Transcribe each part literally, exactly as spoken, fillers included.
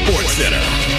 Sports Center.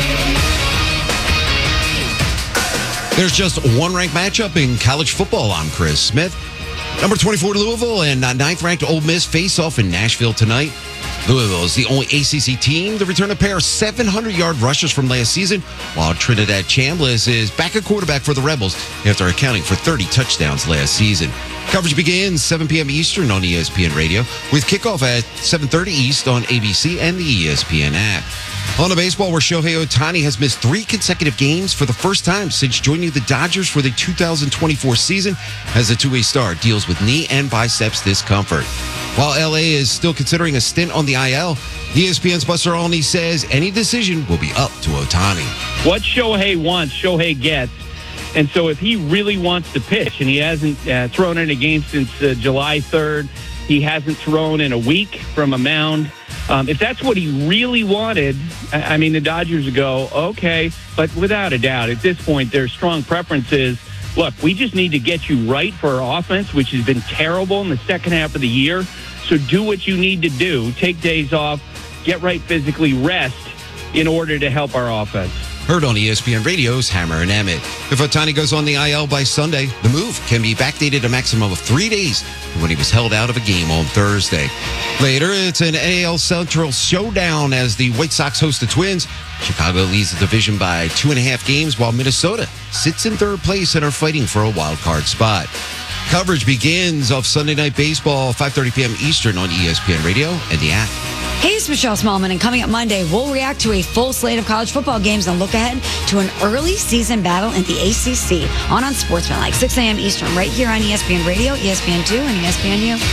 There's just one ranked matchup in college football. I'm Chris Smith. Number twenty-four Louisville and ninth-ranked Ole Miss face off in Nashville tonight. Louisville is the only A C C team to return a pair of seven hundred yard rushers from last season, while Trinidad Chambliss is back at quarterback for the Rebels after accounting for thirty touchdowns last season. Coverage begins seven p.m. Eastern on E S P N Radio, with kickoff at seven thirty East on A B C and the E S P N app. On to baseball, where Shohei Ohtani has missed three consecutive games for the first time since joining the Dodgers for the two thousand twenty-four season, as the two-way star deals with knee and biceps discomfort. While L A is still considering a stint on the I L, E S P N's Buster Olney says any decision will be up to Ohtani. What Shohei wants, Shohei gets. And so if he really wants to pitch, and he hasn't uh, thrown in a game since uh, July third, he hasn't thrown in a week from a mound. Um, if that's what he really wanted, I mean, the Dodgers would go, okay. But without a doubt, at this point, their strong preference is, look, we just need to get you right for our offense, which has been terrible in the second half of the year. So do what you need to do. Take days off, get right physically, rest in order to help our offense. Heard on E S P N Radio's Hammer and Emmett. If Ohtani goes on the I L by Sunday, the move can be backdated a maximum of three days when he was held out of a game on Thursday. Later, it's an A L Central showdown as the White Sox host the Twins. Chicago leads the division by two and a half games, while Minnesota sits in third place and are fighting for a wild card spot. Coverage begins of Sunday Night Baseball, five thirty p.m. Eastern on E S P N Radio and the app. Hey, it's Michelle Smallman, and coming up Monday, we'll react to a full slate of college football games and look ahead to an early season battle in the A C C on Unsportsmanlike, six a.m. Eastern, right here on E S P N Radio, E S P N two, and E S P N U.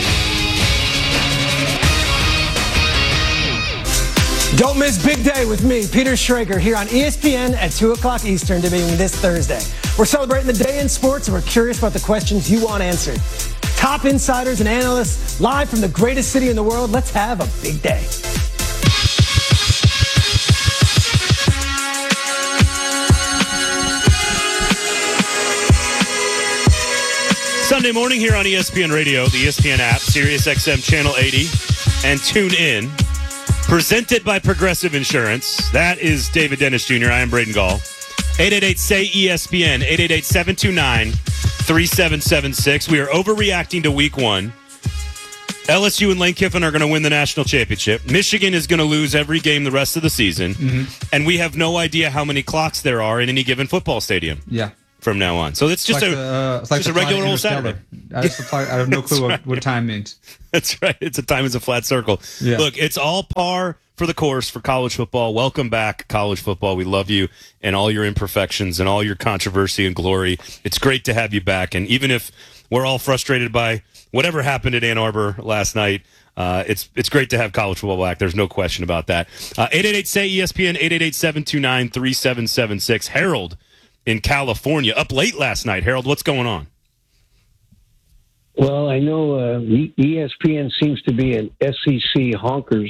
Don't miss Big Day with me, Peter Schrager, here on E S P N at two o'clock Eastern, debuting this Thursday. We're celebrating the day in sports, and we're curious about the questions you want answered. Top insiders and analysts live from the greatest city in the world. Let's have a big day. Sunday morning here on E S P N Radio, the E S P N app, Sirius X M Channel eighty, and tune in. Presented by Progressive Insurance. That is David Dennis Junior I am Braden Gall. eight eight eight, S A Y, E S P N, eight eight eight, seven two nine, three seven seven six. We are overreacting to week one. L S U and Lane Kiffin are going to win the national championship. Michigan is going to lose every game the rest of the season. Mm-hmm. And we have no idea how many clocks there are in any given football stadium. Yeah. From now on. So it's just it's like a, the, uh, it's like just a regular old Saturday. I, just apply, I have no clue right. what, what time means. That's right. It's a time is a flat circle. Yeah. Look, it's all par for the course for college football. Welcome back, college football. We love you and all your imperfections and all your controversy and glory. It's great to have you back. And even if we're all frustrated by whatever happened at Ann Arbor last night, uh, it's it's great to have college football back. There's no question about that. Uh, eight eight eight, S A Y, E S P N, eight eight eight, seven two nine, three seven seven six. Harold in California, up late last night. Harold, what's going on? Well, I know uh, E S P N seems to be an S E C honkers,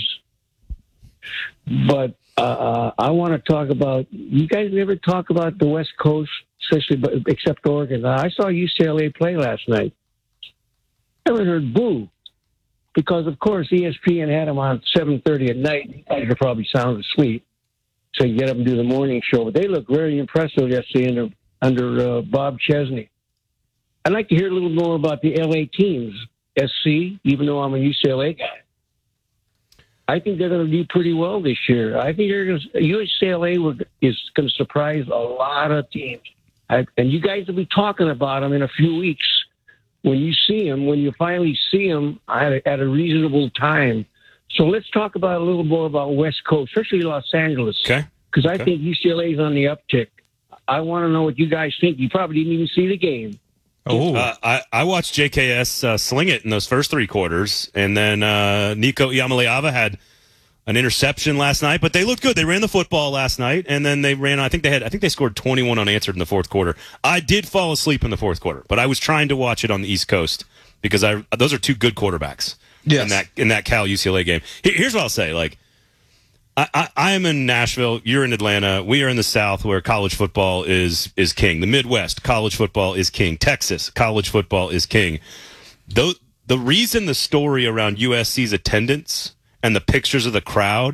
but uh, I want to talk about, you guys never talk about the West Coast, especially except Oregon. I saw U C L A play last night. I haven't heard boo, because, of course, E S P N had them on seven thirty at night. You guys are probably sound asleep, so you get up and do the morning show. But they look very impressive yesterday under, under uh, Bob Chesney. I'd like to hear a little more about the L A teams. S C, even though I'm a U C L A guy, I think they're going to do pretty well this year. I think they're going to, U C L A is going to surprise a lot of teams. I, and you guys will be talking about them in a few weeks when you see them, when you finally see them at a, at a reasonable time. So let's talk about a little more about West Coast, especially Los Angeles. Okay. Because I okay. think U C L A is on the uptick. I want to know what you guys think. You probably didn't even see the game. Oh, uh, I, I watched J K S uh, sling it in those first three quarters, and then uh, Nico Iamaleava had an interception last night. But they looked good. They ran the football last night, and then they ran. I think they had. I think they scored twenty-one unanswered in the fourth quarter. I did fall asleep in the fourth quarter, but I was trying to watch it on the East Coast because I those are two good quarterbacks yes. in that in that Cal U C L A game. Here's what I'll say: like. I, I, I am in Nashville. You're in Atlanta. We are in the South, where college football is is king. The Midwest, college football is king. Texas, college football is king. The, the reason the story around U S C's attendance and the pictures of the crowd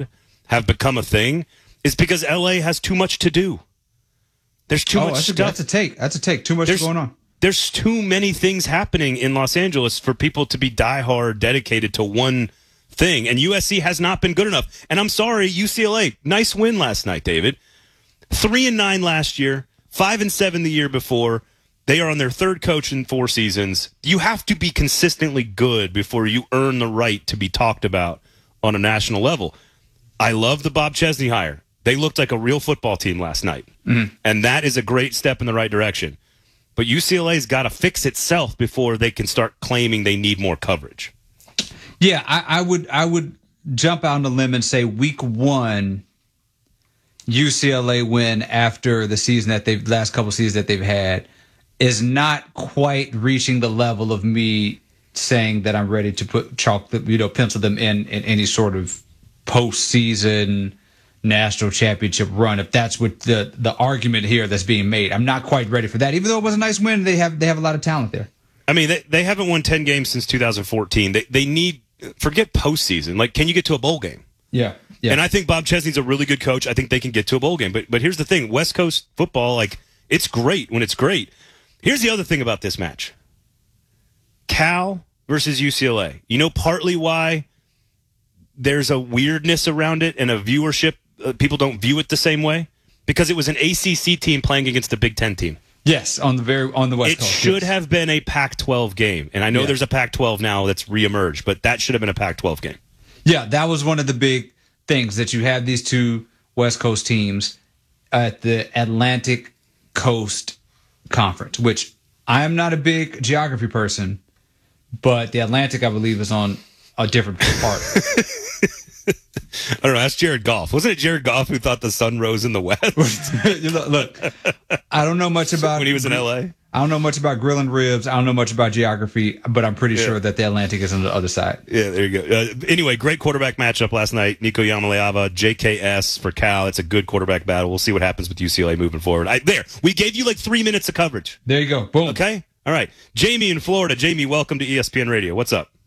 have become a thing is because L A has too much to do. There's too oh, much that's stuff. A, that's a take. That's a take. Too much There's- going on. There's too many things happening in Los Angeles for people to be diehard dedicated to one thing. And U S C has not been good enough. And I'm sorry, U C L A, nice win last night, David. Three and nine last year, five and seven the year before. They are on their third coach in four seasons. You have to be consistently good before you earn the right to be talked about on a national level. I love the Bob Chesney hire. They looked like a real football team last night. Mm-hmm. And that is a great step in the right direction. But U C L A's got to fix itself before they can start claiming they need more coverage. Yeah, I, I would I would jump out on a limb and say week one U C L A win after the season that they've last couple seasons that they've had is not quite reaching the level of me saying that I'm ready to put chalk the, you know, pencil them in in any sort of postseason national championship run, if that's what the the argument here that's being made. I'm not quite ready for that. Even though it was a nice win, they have they have a lot of talent there. I mean, they, they haven't won ten games since two thousand fourteen. They they need, forget postseason. Like, can you get to a bowl game? Yeah. Yeah. And I think Bob Chesney's a really good coach. I think they can get to a bowl game. But but here's the thing, West Coast football, like, it's great when it's great. Here's the other thing about this match. Cal versus U C L A. You know partly why there's a weirdness around it and a viewership. Uh, people don't view it the same way because it was an A C C team playing against a Big Ten team. Yes, on the very on the West it Coast. It should yes. have been a Pac twelve game. And I know yeah. there's a Pac twelve now that's reemerged, but that should have been a Pac twelve game. Yeah, that was one of the big things, that you had these two West Coast teams at the Atlantic Coast Conference, which I am not a big geography person, but the Atlantic, I believe, is on a different part. I don't know. Ask Jared Goff. Wasn't it Jared Goff who thought the sun rose in the west? look, look, I don't know much about when he was in L A. I don't know much about grilling ribs. I don't know much about geography, but I'm pretty yeah. sure that the Atlantic is on the other side. Yeah, there you go. Uh, anyway, great quarterback matchup last night. Nico Yamaleava, J K S for Cal. It's a good quarterback battle. We'll see what happens with U C L A moving forward. I, there, we gave you like three minutes of coverage. There you go. Boom. Okay. All right. Jamie in Florida. Jamie, welcome to E S P N Radio. What's up?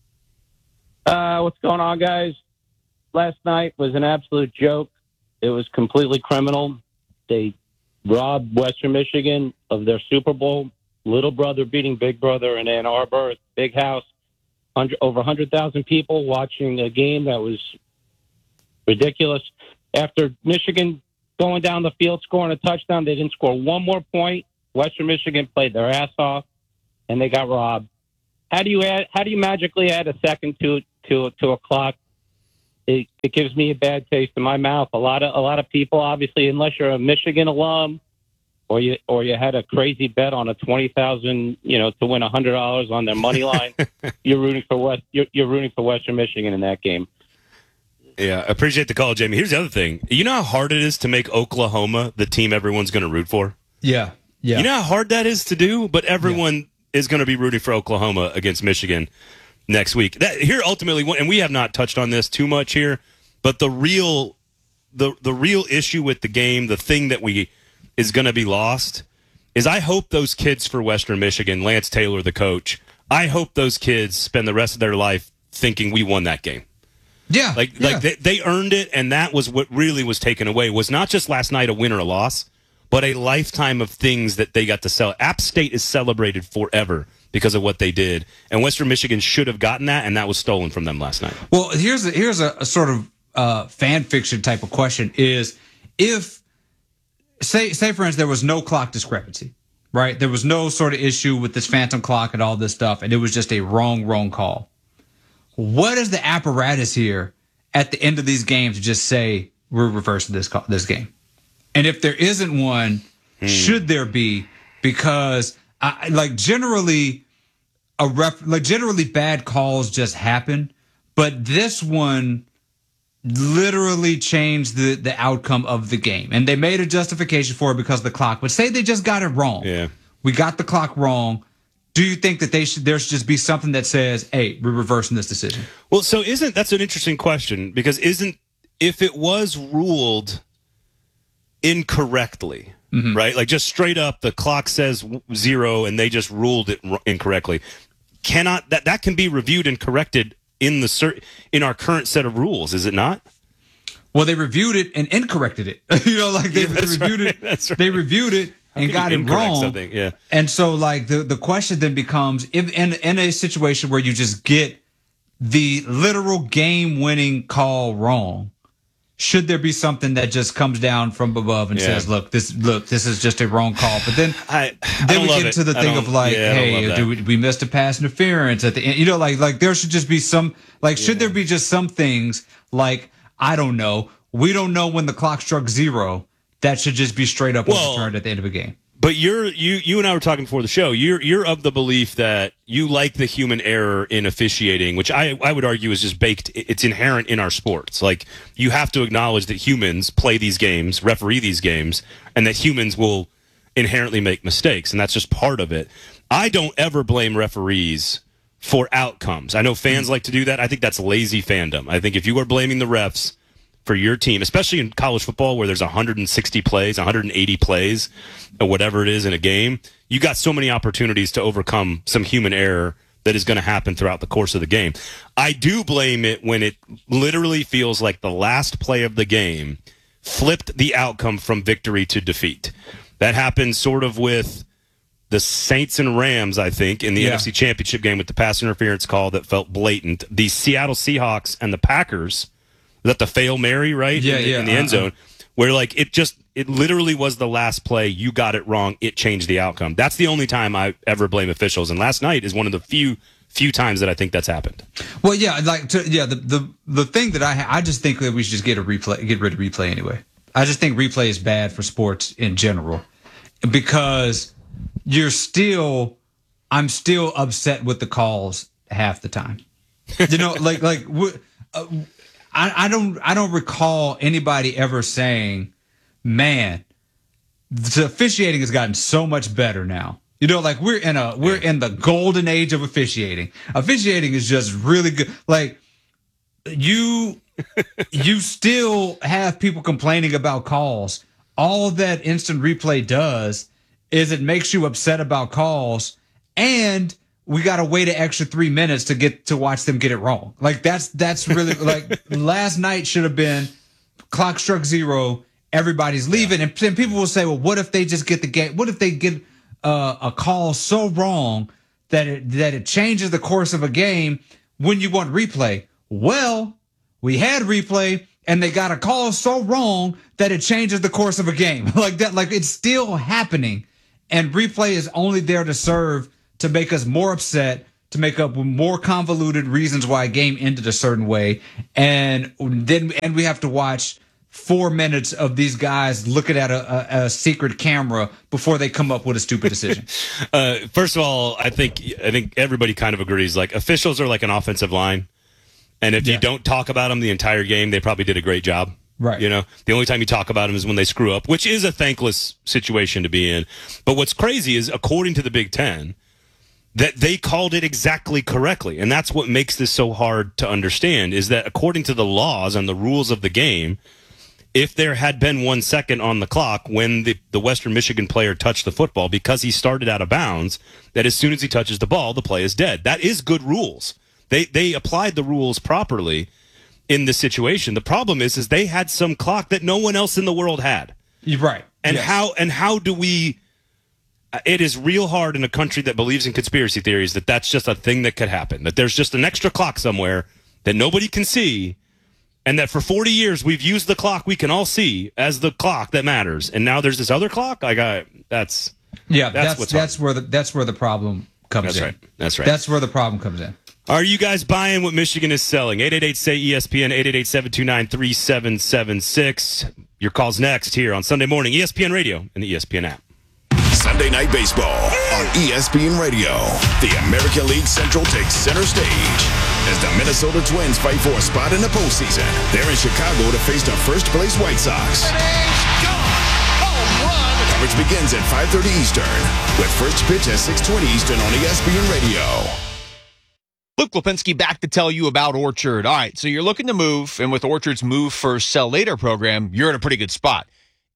Uh, what's going on, guys? Last night was an absolute joke. It was completely criminal. They robbed Western Michigan of their Super Bowl. Little brother beating big brother in Ann Arbor, big house, under, over one hundred thousand people watching a game that was ridiculous. After Michigan going down the field, scoring a touchdown, they didn't score one more point. Western Michigan played their ass off, and they got robbed. How do you add? How do you magically add a second to to to a clock? It, it gives me a bad taste in my mouth. A lot of a lot of people, obviously, unless you're a Michigan alum, or you or you had a crazy bet on a twenty thousand, you know, to win a hundred dollars on their money line, you're rooting for West. You're, you're rooting for Western Michigan in that game. Yeah, appreciate the call, Jamie. Here's the other thing. You know how hard it is to make Oklahoma the team everyone's going to root for? Yeah, yeah. You know how hard that is to do, but everyone yeah. is going to be rooting for Oklahoma against Michigan next week. That here ultimately, and we have not touched on this too much here, but the real, the the real issue with the game, the thing that we is going to be lost, is I hope those kids for Western Michigan, Lance Taylor, the coach, I hope those kids spend the rest of their life thinking we won that game. Yeah, like yeah. like they, they earned it, and that was what really was taken away. Was not just last night a win or a loss, but a lifetime of things that they got to sell. App State is celebrated forever because of what they did, and Western Michigan should have gotten that, and that was stolen from them last night. Well, here's a, here's a, a sort of uh, fan fiction type of question: is if say say for instance there was no clock discrepancy, right? There was no sort of issue with this phantom clock and all this stuff, and it was just a wrong wrong call. What is the apparatus here at the end of these games to just say we're reversing this call, this game? And if there isn't one, hmm. should there be? Because I, like generally, a ref, like generally bad calls just happen, but this one literally changed the the outcome of the game, and they made a justification for it because of the clock. But say they just got it wrong. Yeah, we got the clock wrong. Do you think that they should there should just be something that says, "Hey, we're reversing this decision"? Well, so isn't that's an interesting question, because isn't if it was ruled incorrectly, mm-hmm. right? Like just straight up, the clock says zero, and they just ruled it incorrectly. Cannot that that can be reviewed and corrected in the in our current set of rules? Is it not? Well, they reviewed it and incorrected it. you know, like they, Yeah, they that's reviewed right. it. That's right. They reviewed it and can got you it incorrect wrong. something? Yeah. And so, like the the question then becomes, if in in a situation where you just get the literal game-winning call wrong, should there be something that just comes down from above and Yeah. says, "Look, this look, this is just a wrong call"? But then, I, I then don't we love get it. into the I thing don't- of like, yeah, I don't hey, love do that. we, we missed a pass interference at the end? You know, like like there should just be some like, should there be just some things like I don't know, we don't know when the clock struck zero. That should just be straight up Well, overturned at the end of a game. But you're you you and I were talking before the show. You're you're of the belief that you like the human error in officiating, which I I would argue is just baked. It's inherent in our sports. Like you have to acknowledge that humans play these games, referee these games, and that humans will inherently make mistakes, and that's just part of it. I don't ever blame referees for outcomes. I know fans like to do that. I think that's lazy fandom. I think if you are blaming the refs for your team, especially in college football where there's one hundred sixty plays, one hundred eighty plays, or whatever it is in a game, you got so many opportunities to overcome some human error that is going to happen throughout the course of the game. I do blame it when it literally feels like the last play of the game flipped the outcome from victory to defeat. That happened sort of with the Saints and Rams, I think, in the Yeah. N F C Championship game with the pass interference call that felt blatant. The Seattle Seahawks and the Packers, was that the fail Mary, right? Yeah, in the, yeah, in the end uh-uh. zone, where like it just it literally was the last play. You got it wrong. It changed the outcome. That's the only time I ever blame officials, and last night is one of the few few times that I think that's happened. Well, yeah, like to, yeah, the, the the thing that I ha- I just think that we should just get a replay, get rid of replay anyway. I just think replay is bad for sports in general because you're still, I'm still upset with the calls half the time. You know, like like uh, I I don't I don't recall anybody ever saying, "Man, the officiating has gotten so much better now." You know, like we're in a we're in the golden age of officiating. Officiating is just really good. Like you you still have people complaining about calls. All that instant replay does is it makes you upset about calls, and we got to wait an extra three minutes to get to watch them get it wrong. Like that's that's really like last night should have been clock struck zero. Everybody's leaving, and, and people will say, "Well, what if they just get the game? What if they get uh, a call so wrong that it that it changes the course of a game when you want replay?" Well, we had replay, and they got a call so wrong that it changes the course of a game. Like that, like it's still happening, and replay is only there to serve to make us more upset, to make up more convoluted reasons why a game ended a certain way, and then and we have to watch four minutes of these guys looking at a, a, a secret camera before they come up with a stupid decision. uh, first of all, I think I think everybody kind of agrees. Like officials are like an offensive line, and if Yeah. you don't talk about them the entire game, they probably did a great job. Right. You know, the only time you talk about them is when they screw up, which is a thankless situation to be in. But what's crazy is, according to the Big Ten, that they called it exactly correctly. And that's what makes this so hard to understand, is that according to the laws and the rules of the game, if there had been one second on the clock when the, the Western Michigan player touched the football, because he started out of bounds, that as soon as he touches the ball, the play is dead. That is good rules. They they applied the rules properly in this situation. The problem is, is they had some clock that no one else in the world had. You're right. And Yes. how and how do we? It is real hard in a country that believes in conspiracy theories that that's just a thing that could happen. That there's just an extra clock somewhere that nobody can see, and that for forty years we've used the clock we can all see as the clock that matters. And now there's this other clock. I got that's Yeah, that's that's what's that's, hard. where the that's where the problem comes That's in. right. That's right. That's where the problem comes in. Are you guys buying what Michigan is selling? eight eight eight, say E S P N, eight eight eight, seven two nine, three seven seven six. Your call's next here on Sunday morning, E S P N Radio and the E S P N app. Sunday Night Baseball on E S P N Radio. The American League Central takes center stage as the Minnesota Twins fight for a spot in the postseason. They're in Chicago to face the first-place White Sox. Coverage begins at five thirty Eastern with first pitch at six twenty Eastern on E S P N Radio. Luke Lipinski back to tell you about Orchard. All right, so you're looking to move, and with Orchard's Move First, Sell Later program, you're in a pretty good spot.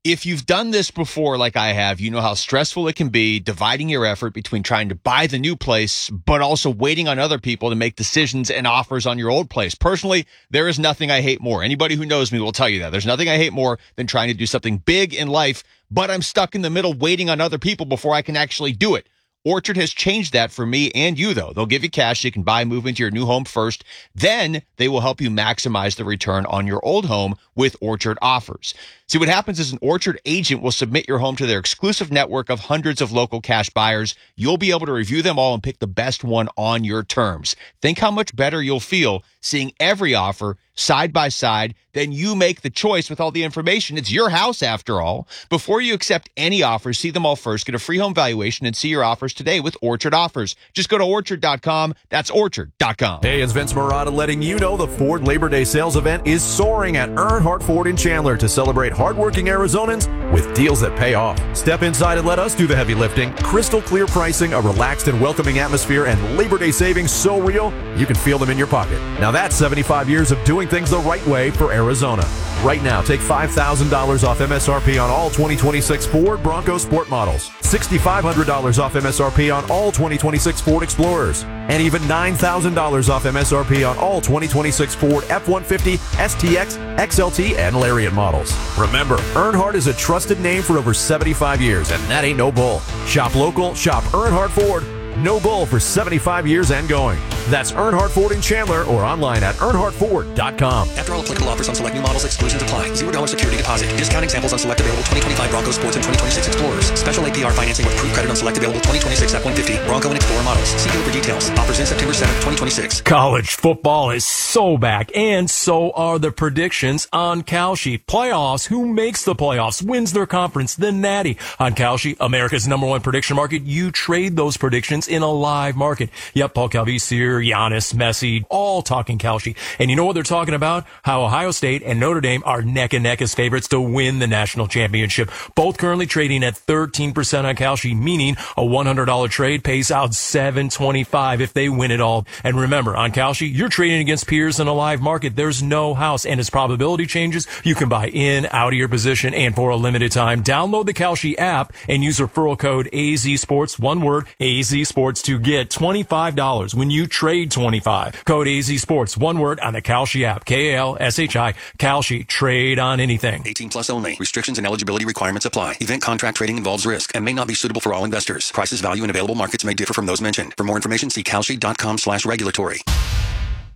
If you've done this before, like I have, you know how stressful it can be dividing your effort between trying to buy the new place, but also waiting on other people to make decisions and offers on your old place. Personally, there is nothing I hate more. Anybody who knows me will tell you that. There's nothing I hate more than trying to do something big in life, but I'm stuck in the middle waiting on other people before I can actually do it. Orchard has changed that for me and you, though. They'll give you cash so you can buy, move into your new home first. Then they will help you maximize the return on your old home with Orchard offers. See, what happens is an Orchard agent will submit your home to their exclusive network of hundreds of local cash buyers. You'll be able to review them all and pick the best one on your terms. Think how much better you'll feel seeing every offer side by side. Then you make the choice with all the information. It's your house, after all. Before you accept any offers, see them all first. Get a free home valuation and see your offers today with Orchard Offers. Just go to orchard dot com. That's orchard dot com. Hey, it's Vince Murata letting you know the Ford Labor Day sales event is soaring at Earnhardt Ford in Chandler to celebrate hardworking Arizonans with deals that pay off. Step inside and let us do the heavy lifting. Crystal clear pricing, a relaxed and welcoming atmosphere, and Labor Day savings so real, you can feel them in your pocket. Now that's seventy-five years of doing things the right way for Arizona. Right now, take five thousand dollars off M S R P on all twenty twenty-six Ford Bronco Sport models, six thousand five hundred dollars off M S R P on all twenty twenty-six Ford Explorers, and even nine thousand dollars off M S R P on all twenty twenty-six Ford F one fifty, S T X, X L T, and Lariat models. Remember, Earnhardt is a trusted name for over seventy-five years, and that ain't no bull. Shop local, shop Earnhardt Ford. No bull for seventy-five years and going. That's Earnhardt Ford in Chandler or online at earnhardt ford dot com. After all applicable offers on select new models, exclusions apply. zero dollars security deposit. Discount examples on select available twenty twenty-five Bronco Sports and twenty twenty-six Explorers. Special A P R financing with proof credit on select available twenty twenty-six F one fifty Bronco and Explorer models. See dealer for details. Offers in September seventh, twenty twenty-six. College football is so back, and so are the predictions on Kalshi. Playoffs. Who makes the playoffs? Wins their conference? The Natty. On Kalshi, America's number one prediction market. You trade those predictions in a live market. Yep, Paul Calvisier, Giannis, Messi, all talking Kalshi. And you know what they're talking about? How Ohio State and Notre Dame are neck and neck as favorites to win the national championship. Both currently trading at thirteen percent on Kalshi, meaning a one hundred dollars trade pays out seven twenty-five if they win it all. And remember, on Kalshi, you're trading against peers in a live market. There's no house, and as probability changes, you can buy in, out of your position, and for a limited time. Download the Kalshi app and use referral code A Z Sports, one word, A Z Sports, to get twenty-five dollars when you trade twenty-five. Code A Z Sports, one word, on the Kalshi app. K A L S H I. Kalshi. Trade on anything. eighteen plus only. Restrictions and eligibility requirements apply. Event contract trading involves risk and may not be suitable for all investors. Prices, value, and available markets may differ from those mentioned. For more information, see kalshi dot com slash regulatory.